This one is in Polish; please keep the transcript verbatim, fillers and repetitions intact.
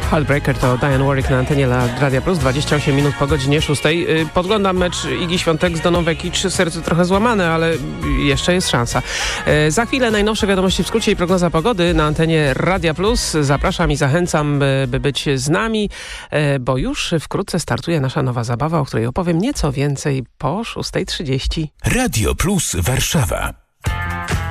Heartbreaker to Diane Warwick na antenie Radia Plus, dwadzieścia osiem minut po godzinie szóstej. Podglądam mecz Igi Świątek z Doną Vekic, serce trochę złamane, ale jeszcze jest szansa. Za chwilę najnowsze wiadomości w skrócie i prognoza pogody na antenie Radia Plus. Zapraszam i zachęcam, by być z nami, bo już wkrótce startuje nasza nowa zabawa, o której opowiem nieco więcej po szóstej trzydzieści. Radio Plus Warszawa.